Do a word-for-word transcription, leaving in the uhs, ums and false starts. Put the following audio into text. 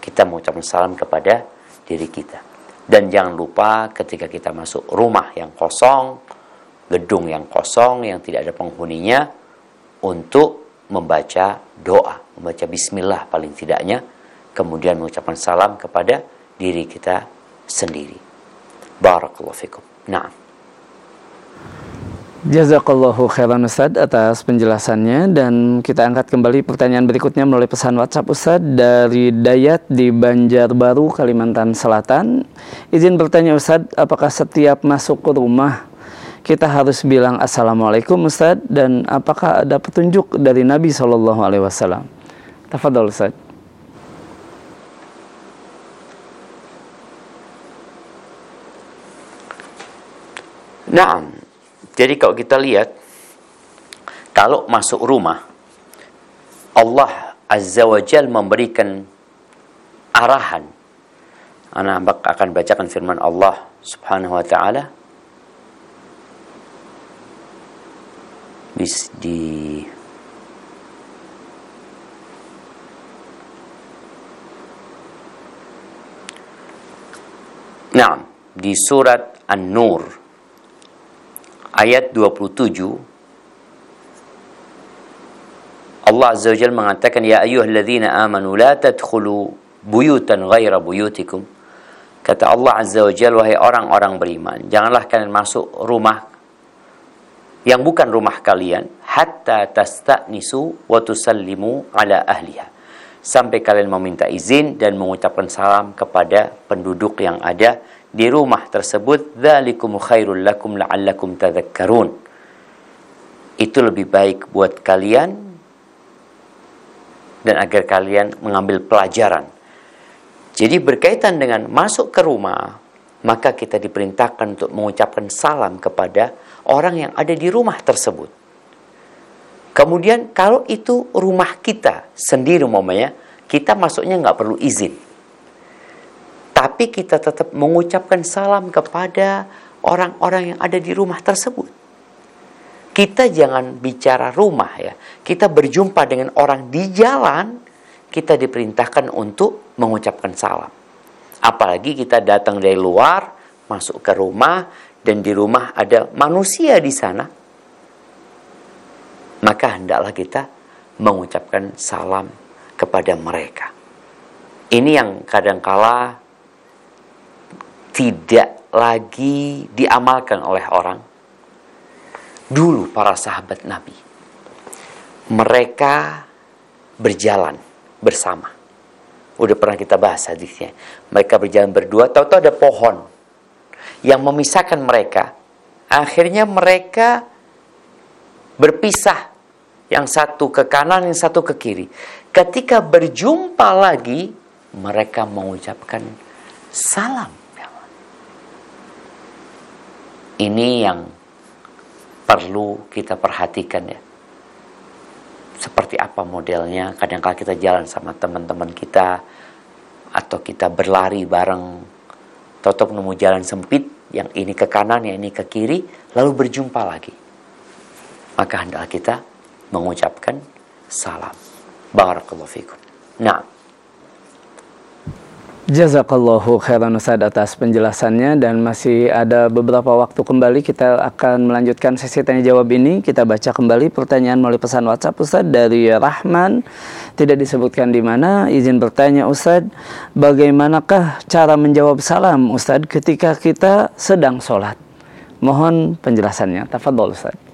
kita mengucapkan salam kepada diri kita. Dan jangan lupa ketika kita masuk rumah yang kosong, gedung yang kosong, yang tidak ada penghuninya, untuk membaca doa, membaca bismillah paling tidaknya, kemudian mengucapkan salam kepada diri kita sendiri. Barakallahu fikum. Nah. Jazakallahu khairan Ustaz atas penjelasannya, dan kita angkat kembali pertanyaan berikutnya melalui pesan WhatsApp Ustaz dari Dayat di Banjarbaru, Kalimantan Selatan. Izin bertanya Ustaz, apakah setiap masuk ke rumah kita harus bilang Assalamualaikum Ustaz, dan apakah ada petunjuk dari Nabi shallallahu alaihi wasallam? Tafadhol Ustaz. Naam. Jadi kalau kita lihat, kalau masuk rumah, Allah Azza wa Jal memberikan arahan. Ana akan bacakan firman Allah Subhanahu wa ta'ala bis di Nah, di surat An-Nur ayat dua puluh tujuh, Allah Azza wa Jalla mengatakan, ya ayyuhalladzina amanu la tadkhulu buyutan ghaira buyutikum. Kata Allah Azza wa Jalla, wahai orang-orang beriman, janganlah kalian masuk rumah yang bukan rumah kalian, hatta tasta'nisu wa tusallimu ala ahliha, sampai kalian meminta izin dan mengucapkan salam kepada penduduk yang ada di rumah tersebut. Dzalikum khairul lakum la'allakum tadhakkarun. Itu lebih baik buat kalian dan agar kalian mengambil pelajaran. Jadi berkaitan dengan masuk ke rumah, maka kita diperintahkan untuk mengucapkan salam kepada orang yang ada di rumah tersebut. Kemudian kalau itu rumah kita sendiri umpamanya, kita masuknya nggak perlu izin, tapi kita tetap mengucapkan salam kepada orang-orang yang ada di rumah tersebut. Kita jangan bicara rumah ya. Kita berjumpa dengan orang di jalan, kita diperintahkan untuk mengucapkan salam. Apalagi kita datang dari luar, masuk ke rumah, dan di rumah ada manusia di sana, maka hendaklah kita mengucapkan salam kepada mereka. Ini yang kadangkala tidak lagi diamalkan oleh orang. Dulu para sahabat Nabi, mereka berjalan bersama. Udah pernah kita bahas hadisnya. Mereka berjalan berdua, tahu-tahu ada pohon yang memisahkan mereka. Akhirnya mereka berpisah, yang satu ke kanan, yang satu ke kiri. Ketika berjumpa lagi, mereka mengucapkan salam. Ini yang perlu kita perhatikan ya. Seperti apa modelnya. Kadang-kadang kita jalan sama teman-teman kita, atau kita berlari bareng, tahu-tahu nemu jalan sempit, yang ini ke kanan, yang ini ke kiri, lalu berjumpa lagi. Maka hendaklah kita mengucapkan salam. Barakallahu fikum. Nah, jazakallahu khairan Ustaz atas penjelasannya, dan masih ada beberapa waktu kembali kita akan melanjutkan sesi tanya jawab ini. Kita baca kembali pertanyaan melalui pesan WhatsApp Ustaz dari Rahman, tidak disebutkan di mana. Izin bertanya Ustaz, bagaimanakah cara menjawab salam Ustaz ketika kita sedang sholat? Mohon penjelasannya. Tafadhol Ustaz.